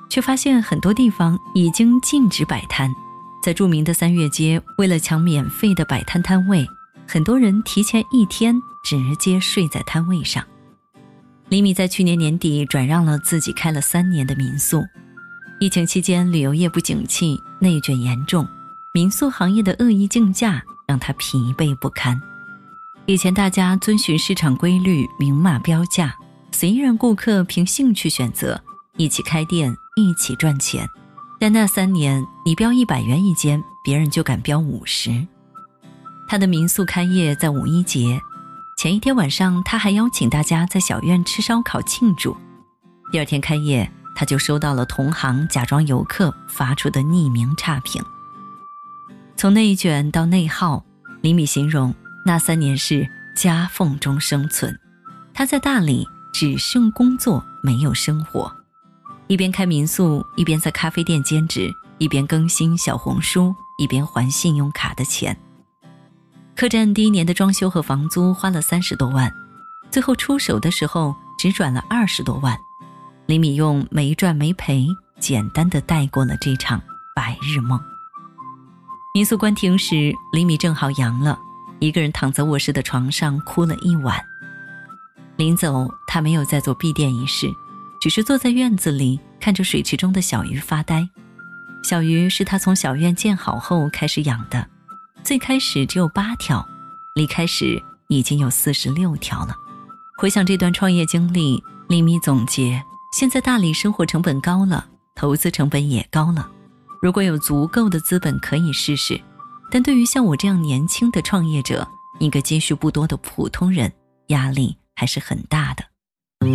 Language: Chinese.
却发现很多地方已经禁止摆摊。在著名的三月街，为了抢免费的摆摊摊位，很多人提前1天直接睡在摊位上。李米在去年年底转让了自己开了3年的民宿。疫情期间旅游业不景气，内卷严重，民宿行业的恶意竞价让他疲惫不堪。以前大家遵循市场规律，明码标价，随意让顾客凭兴趣选择，一起开店，一起赚钱。但那3年，你标100元一间，别人就敢标50。他的民宿开业在5一节，前一天晚上他还邀请大家在小院吃烧烤庆祝。第2天开业，他就收到了同行假装游客发出的匿名差评。从内卷到内耗，李米形容那3年是夹缝中生存。他在大理只剩工作，没有生活，一边开民宿，一边在咖啡店兼职，一边更新小红书，一边还信用卡的钱。客栈第1年的装修和房租花了30多万，最后出手的时候只转了20多万。李米用没赚没赔简单的带过了这场白日梦。民宿关停时，李米正好阳了，一个人躺在卧室的床上哭了1晚。临走，他没有再做闭店仪式，只是坐在院子里看着水池中的小鱼发呆。小鱼是他从小院建好后开始养的，最开始只有8条，离开时已经有46条了。回想这段创业经历，李米总结，现在大理生活成本高了，投资成本也高了，如果有足够的资本可以试试，但对于像我这样年轻的创业者，一个积蓄不多的普通人，压力还是很大的。